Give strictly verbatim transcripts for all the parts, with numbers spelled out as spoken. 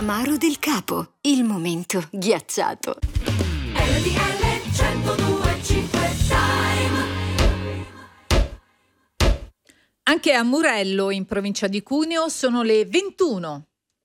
L'amaro del capo, il momento ghiacciato. R T L centodue e cinque Time. Anche a Murello, in provincia di Cuneo, sono le ventuno.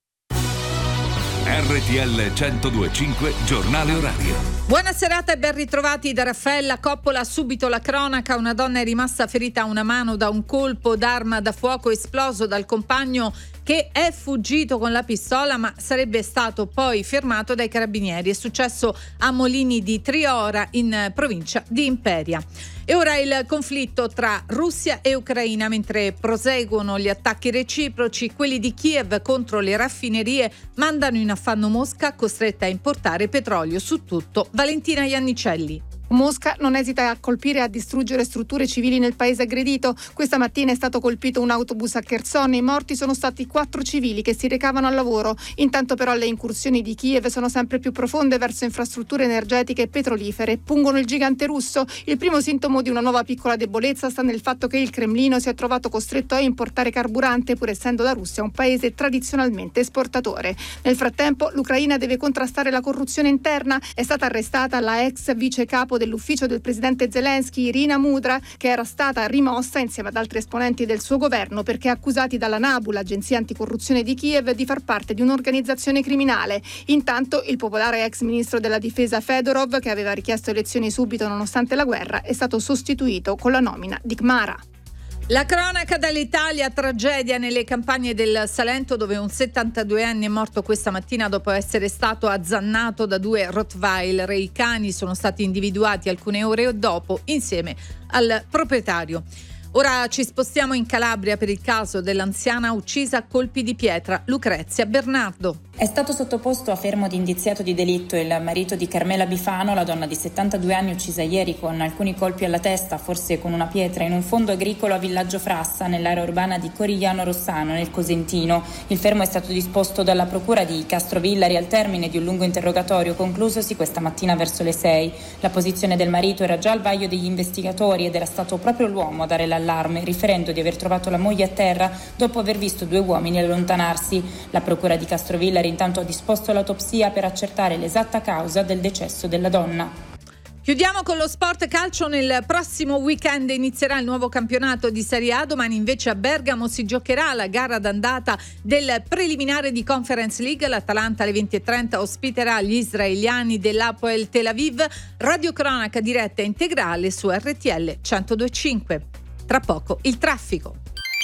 R T L centodue e cinque, giornale orario. Buona serata e ben ritrovati da Raffaella Coppola. Subito la cronaca: una donna è rimasta ferita a una mano da un colpo d'arma da fuoco esploso dal compagno, che è fuggito con la pistola ma sarebbe stato poi fermato dai carabinieri. È successo a Molini di Triora, in provincia di Imperia. E ora il conflitto tra Russia e Ucraina, mentre proseguono gli attacchi reciproci. Quelli di Kiev contro le raffinerie mandano in affanno Mosca, costretta a importare petrolio su tutto. Valentina Iannicelli. Mosca non esita a colpire e a distruggere strutture civili nel paese aggredito. Questa mattina è stato colpito un autobus a Kherson. I morti sono stati quattro civili che si recavano al lavoro. Intanto però le incursioni di Kiev sono sempre più profonde verso infrastrutture energetiche e petrolifere. Pungono il gigante russo. Il primo sintomo di una nuova piccola debolezza sta nel fatto che il Cremlino si è trovato costretto a importare carburante, pur essendo la Russia un paese tradizionalmente esportatore. Nel frattempo l'Ucraina deve contrastare la corruzione interna. È stata arrestata la ex vice capo dell'ufficio del presidente Zelensky, Irina Mudra, che era stata rimossa insieme ad altri esponenti del suo governo perché accusati dalla NABU, l'agenzia anticorruzione di Kiev, di far parte di un'organizzazione criminale. Intanto il popolare ex ministro della difesa Fedorov, che aveva richiesto elezioni subito nonostante la guerra, è stato sostituito con la nomina di Khmara. La cronaca dall'Italia: tragedia nelle campagne del Salento, dove un settantaduenne è morto questa mattina dopo essere stato azzannato da due Rottweiler. I cani sono stati individuati alcune ore dopo insieme al proprietario. Ora ci spostiamo in Calabria per il caso dell'anziana uccisa a colpi di pietra, Lucrezia Bernardo. È stato sottoposto a fermo di indiziato di delitto il marito di Carmela Bifano, la donna di settantadue anni uccisa ieri con alcuni colpi alla testa, forse con una pietra, in un fondo agricolo a Villaggio Frassa, nell'area urbana di Corigliano Rossano, nel Cosentino. Il fermo è stato disposto dalla procura di Castrovillari al termine di un lungo interrogatorio conclusosi questa mattina verso le sei. La posizione del marito era già al vaglio degli investigatori ed era stato proprio l'uomo a dare l'allarme, riferendo di aver trovato la moglie a terra dopo aver visto due uomini allontanarsi. La procura di Castrovillari intanto ha disposto l'autopsia per accertare l'esatta causa del decesso della donna. Chiudiamo con lo sport calcio. Nel prossimo weekend inizierà il nuovo campionato di Serie A. Domani invece a Bergamo si giocherà la gara d'andata del preliminare di Conference League. L'Atalanta alle venti e trenta ospiterà gli israeliani dell'Hapoel Tel Aviv. Radiocronaca diretta e integrale su R T L centodue e cinque. Tra poco il traffico.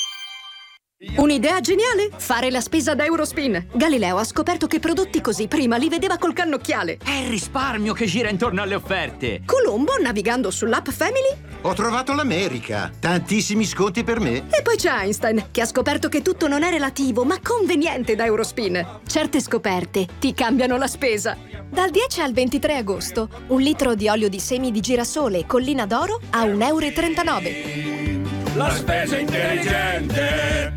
Un'idea geniale? Fare la spesa da Eurospin. Galileo ha scoperto che prodotti così prima li vedeva col cannocchiale. È il risparmio che gira intorno alle offerte. Colombo, navigando sull'app Family, ho trovato l'America. Tantissimi sconti per me. E poi c'è Einstein, che ha scoperto che tutto non è relativo, ma conveniente da Eurospin. Certe scoperte ti cambiano la spesa. Dal dieci al ventitré agosto, un litro di olio di semi di girasole Collina d'Oro a un euro e trentanove. La spesa intelligente.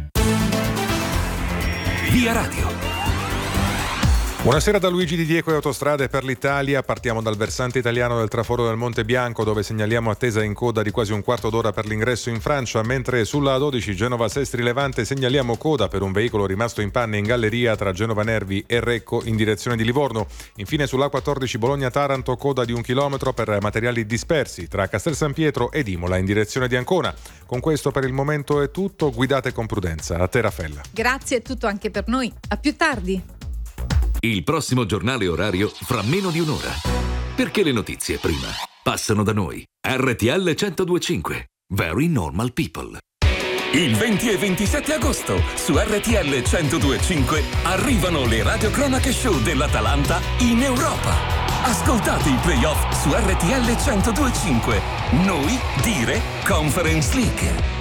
Via Radio. Buonasera da Luigi Di Dieco e Autostrade per l'Italia. Partiamo dal versante italiano del traforo del Monte Bianco, dove segnaliamo attesa in coda di quasi un quarto d'ora per l'ingresso in Francia, mentre sulla A dodici Genova-Sestri Levante segnaliamo coda per un veicolo rimasto in panne in galleria tra Genova Nervi e Recco in direzione di Livorno. Infine sull'A quattordici Bologna-Taranto coda di un chilometro per materiali dispersi tra Castel San Pietro ed Imola in direzione di Ancona. Con questo per il momento è tutto, guidate con prudenza. A te Raffaella. Grazie, è tutto anche per noi. A più tardi. Il prossimo giornale orario fra meno di un'ora. Perché le notizie prima passano da noi. R T L centodue e cinque. Very Normal People. Il venti e ventisette agosto su R T L centodue e cinque arrivano le radiocronache show dell'Atalanta in Europa. Ascoltate i playoff su R T L centodue e cinque. Noi dire Conference League.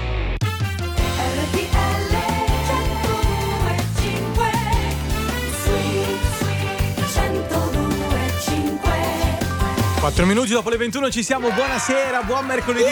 quattro minuti dopo le ventuno ci siamo, buonasera, buon mercoledì,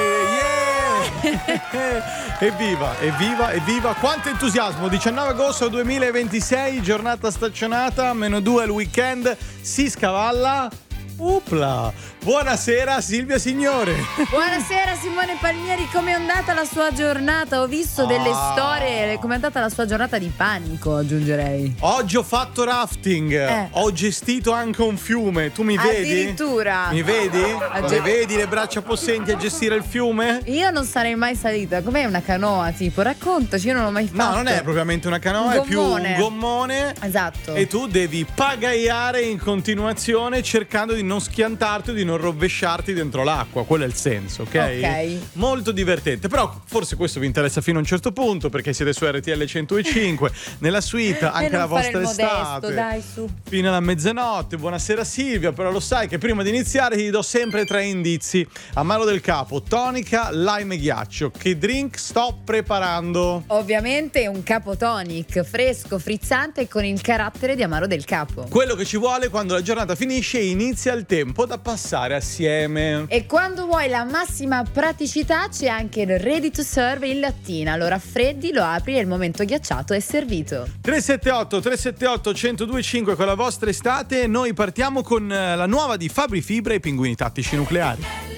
yeah! Evviva, evviva, evviva, quanto entusiasmo, diciannove agosto duemilaventisei, giornata staccionata, meno due il weekend, si scavalla Upla. Buonasera Silvia Signore. Buonasera Simone Palmieri, come è andata la sua giornata? Ho visto delle Ah. storie, come è andata la sua giornata di panico, aggiungerei. Oggi ho fatto rafting, Eh. ho gestito anche un fiume. Tu mi vedi? Addirittura. Mi vedi? Aggi- Le vedi le braccia possenti a gestire il fiume? Io non sarei mai salita. Com'è una canoa tipo? Raccontaci, io non l'ho mai fatto. No, non è propriamente una canoa, Un è più gommone. un gommone. Esatto. E tu devi pagaiare in continuazione cercando di non schiantarti o di non rovesciarti dentro l'acqua. Quello è il senso, ok? Ok. Molto divertente. Però forse questo vi interessa fino a un certo punto, perché siete su R T L centodue e cinque nella suite, anche E non la fare vostra il modesto, estate. dai, su. Fino alla mezzanotte. Buonasera Silvia, però lo sai che prima di iniziare ti do sempre tre indizi. Amaro del capo, tonica, lime e ghiaccio. Che drink sto preparando? Ovviamente un capo tonic fresco, frizzante e con il carattere di Amaro del Capo. Quello che ci vuole quando la giornata finisce e inizia il tempo da passare assieme. E quando vuoi la massima praticità c'è anche il ready to serve in lattina. Lo raffreddi, lo apri e il momento ghiacciato è servito. tre sette otto tre sette otto centodue e cinque con la vostra estate. Noi partiamo con eh, la nuova di Fabri Fibra e i pinguini tattici nucleari.